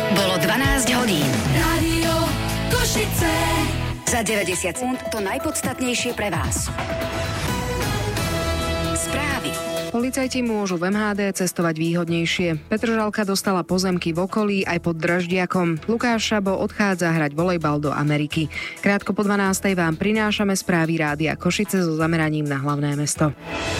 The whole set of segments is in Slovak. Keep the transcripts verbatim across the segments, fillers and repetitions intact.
Bolo dvanásť hodín. Rádio Košice. Za deväťdesiat sekúnd to najpodstatnejšie pre vás. Správy. Policajti môžu v em há dé cestovať výhodnejšie. Petržalka dostala pozemky v okolí aj pod Draždiakom. Lukáš Šabo odchádza hrať volejbal do Ameriky. Krátko po dvanástej vám prinášame správy Rádia Košice so zameraním na hlavné mesto.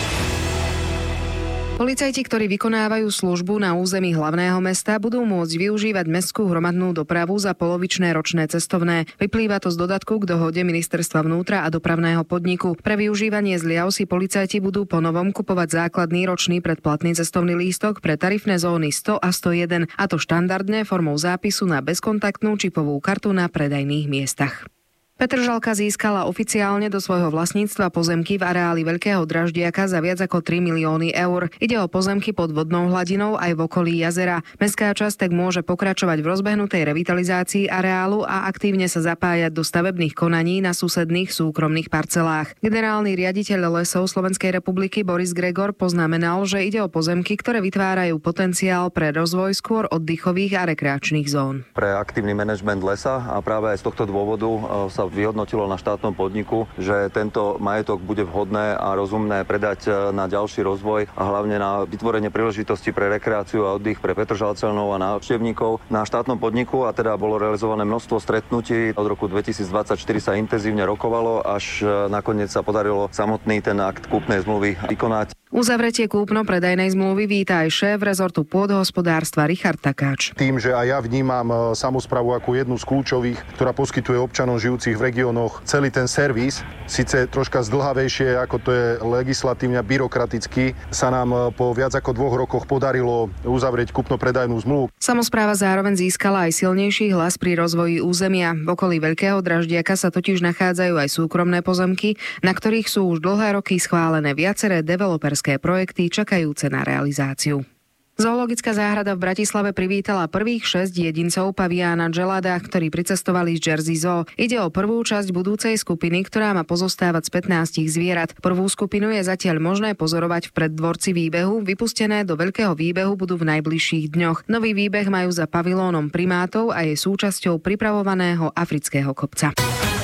Policajti, ktorí vykonávajú službu na území hlavného mesta, budú môcť využívať mestskú hromadnú dopravu za polovičné ročné cestovné. Vyplýva to z dodatku k dohode Ministerstva vnútra a dopravného podniku. Pre využívanie zliav si policajti budú ponovom kupovať základný ročný predplatný cestovný lístok pre tarifné zóny sto a sto jeden, a to štandardne formou zápisu na bezkontaktnú čipovú kartu na predajných miestach. Petržalka získala oficiálne do svojho vlastníctva pozemky v areáli Veľkého Draždiaka za viac ako tri milióny eur. Ide o pozemky pod vodnou hladinou aj v okolí jazera. Mestská časť tak môže pokračovať v rozbehnutej revitalizácii areálu a aktívne sa zapájať do stavebných konaní na susedných súkromných parcelách. Generálny riaditeľ Lesov Slovenskej republiky Boris Gregor poznamenal, že ide o pozemky, ktoré vytvárajú potenciál pre rozvoj skôr oddychových a rekreačných zón. Pre aktívny manažment lesa a práve aj z tohto dôvodu sa vyhodnotilo na štátnom podniku, že tento majetok bude vhodné a rozumné predať na ďalší rozvoj a hlavne na vytvorenie príležitosti pre rekreáciu a oddych pre Petržalčanov a návštevníkov na štátnom podniku, a teda bolo realizované množstvo stretnutí. Od roku dvetisícdvadsaťštyri sa intenzívne rokovalo, až nakoniec sa podarilo samotný ten akt kúpnej zmluvy vykonať. Uzavretie kúpno-predajnej zmluvy víta aj šéf rezortu pôdohospodárstva Richard Takáč. Tým, že aj ja vnímam samosprávu ako jednu z kľúčových, ktorá poskytuje občanom žijúcich v regiónoch celý ten servis, síce troška zdĺhavejšie, ako to je legislatívne a byrokraticky, sa nám po viac ako dvoch rokoch podarilo uzavrieť kúpno-predajnú zmluvu. Samospráva zároveň získala aj silnejší hlas pri rozvoji územia. V okolí Veľkého Draždiaka sa totiž nachádzajú aj súkromné pozemky, na ktorých sú už dlhé roky schválené viaceré developerské projekty čakajúce na realizáciu. Zoologická záhrada v Bratislave privítala prvých šesť jedincov paviána Gelada, ktorí pricestovali z Jersey Zoo. Ide o prvú časť budúcej skupiny, ktorá má pozostávať z pätnástich zvierat. Prvú skupinu je zatiaľ možné pozorovať v preddvorci výbehu. Vypustené do veľkého výbehu budú v najbližších dňoch. Nový výbeh majú za pavilónom primátov a je súčasťou pripravovaného afrického kopca.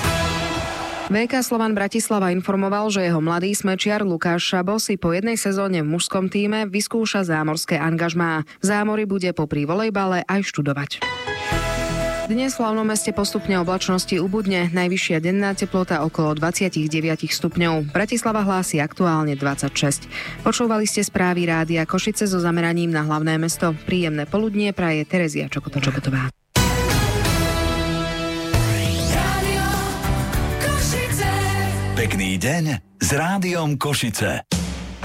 vé ká Slovan Bratislava informoval, že jeho mladý smečiar Lukáš Šabo si po jednej sezóne v mužskom tíme vyskúša zámorské angažmá. V zámori bude popri volejbale aj študovať. Dnes v hlavnom meste postupne oblačnosti ubudne, najvyššia denná teplota okolo dvadsaťdeväť stupňov. Bratislava hlási aktuálne dvadsaťšesť. Počúvali ste správy Rádia Košice so zameraním na hlavné mesto. Príjemné poludnie praje Terezia Čokoto-Čokotová. Pekný deň s Rádiom Košice.